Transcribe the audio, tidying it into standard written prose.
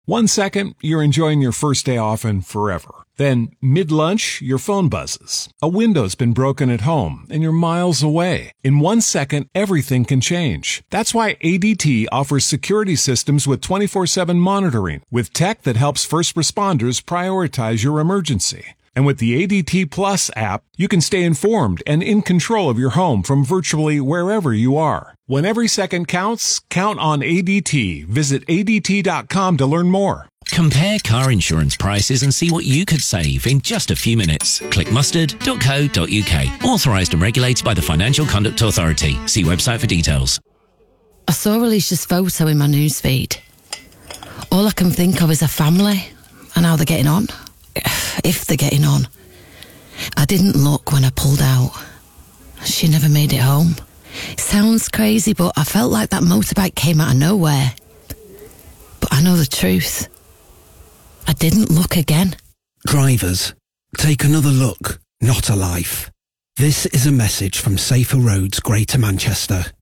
1 second, you're enjoying your first day off and forever. Then, mid-lunch, your phone buzzes. A window's been broken at home, and you're miles away. In 1 second, everything can change. That's why ADT offers security systems with 24/7 monitoring, with tech that helps first responders prioritize your emergency. And with the ADT Plus app, you can stay informed and in control of your home from virtually wherever you are. When every second counts, count on ADT. Visit ADT.com to learn more. Compare car insurance prices and see what you could save in just a few minutes. Click mustard.co.uk. Authorised and regulated by the Financial Conduct Authority. See website for details. I saw Alicia's photo in my newsfeed. All I can think of is her family and how they're getting on. If they're getting on. I didn't look when I pulled out. She never made it home. It sounds crazy, but I felt like that motorbike came out of nowhere. But I know the truth. I didn't look again. Drivers, take another look, not a life. This is a message from Safer Roads Greater Manchester.